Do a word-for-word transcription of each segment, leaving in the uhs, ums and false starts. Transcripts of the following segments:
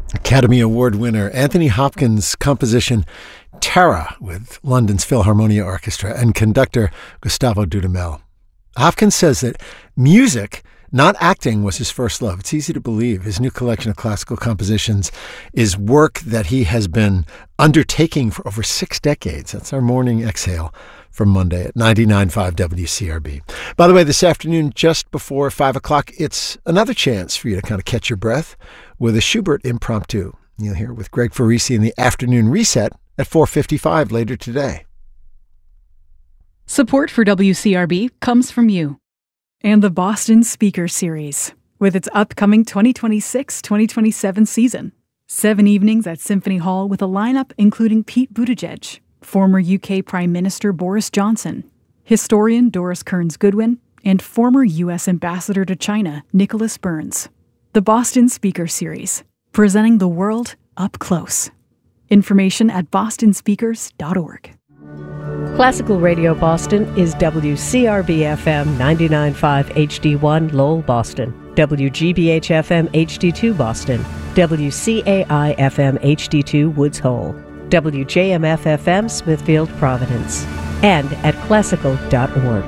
Academy Award winner Anthony Hopkins' composition Tara with London's Philharmonia Orchestra and conductor Gustavo Dudamel. Hopkins says that music, not acting, was his first love. It's easy to believe. His new collection of classical compositions is work that he has been undertaking for over six decades. That's our morning exhale from Monday at ninety-nine point five W C R B. By the way, this afternoon, just before five o'clock, it's another chance for you to kind of catch your breath with a Schubert impromptu. You'll hear with Greg Farisi in the afternoon reset at four fifty-five later today. Support for W C R B comes from you and the Boston Speaker Series with its upcoming twenty twenty-six twenty twenty-seven season. Seven evenings at Symphony Hall with a lineup including Pete Buttigieg, former U K Prime Minister Boris Johnson, historian Doris Kearns Goodwin, and former U S Ambassador to China Nicholas Burns. The Boston Speaker Series, presenting the world up close. Information at boston speakers dot org. Classical Radio Boston is W C R B F M ninety-nine point five H D one Lowell, Boston, W G B H F M H D two Boston, W C A I F M H D two Woods Hole, W J M F F M Smithfield, Providence, and at classical dot org.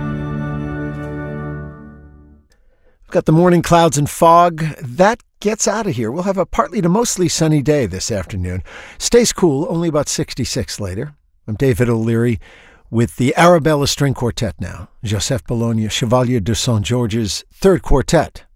We've got the morning clouds and fog. That gets out of here. We'll have a partly to mostly sunny day this afternoon. Stays cool, only about sixty-six later. I'm David O'Leary with the Arabella String Quartet now. Joseph Bologna, Chevalier de Saint George's Third Quartet.